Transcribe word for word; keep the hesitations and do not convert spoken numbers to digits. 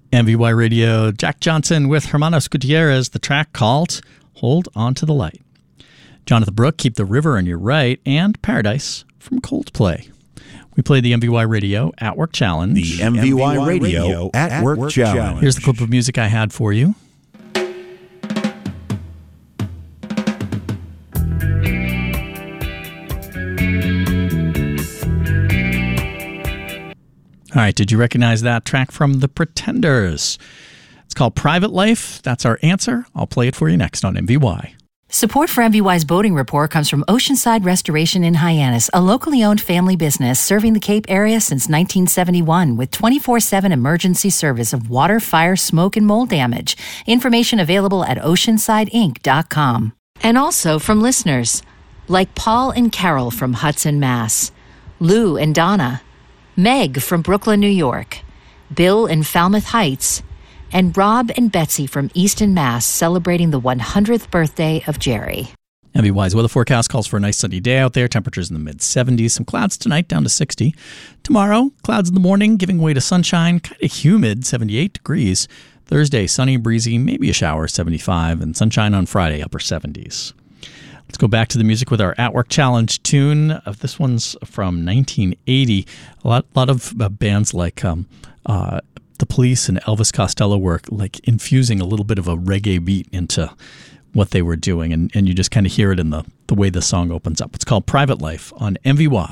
M V Y Radio, Jack Johnson with Hermanos Gutierrez, the track called Hold On to the Light. Jonathan Brooke, Keep the River on Your Right, and Paradise from Coldplay. We played the M V Y Radio At Work Challenge. The M V Y Radio At Work Challenge. Here's the clip of music I had for you. All right, did you recognize that track from The Pretenders? It's called Private Life. That's our answer. I'll play it for you next on M V Y. Support for M V Y's boating report comes from Oceanside Restoration in Hyannis, a locally owned family business serving the Cape area since nineteen seventy-one with twenty-four seven emergency service of water, fire, smoke, and mold damage. Information available at oceanside inc dot com. And also from listeners like Paul and Carol from Hudson, Mass, Lou and Donna, Meg from Brooklyn, New York, Bill in Falmouth Heights, and Rob and Betsy from Easton, Mass, celebrating the one hundredth birthday of Jerry. M V Y's weather forecast calls for a nice sunny day out there. Temperatures in the mid seventies. Some clouds tonight, down to sixty. Tomorrow, clouds in the morning, giving way to sunshine. Kind of humid, seventy-eight degrees. Thursday, sunny, breezy, maybe a shower, seventy-five. And sunshine on Friday, upper seventies. Let's go back to the music with our At Work Challenge tune. Uh, this one's from nineteen eighty. A lot, lot of uh, bands like um, uh, The Police and Elvis Costello were like infusing a little bit of a reggae beat into what they were doing, and, and you just kind of hear it in the, the way the song opens up. It's called Private Life on M V Y.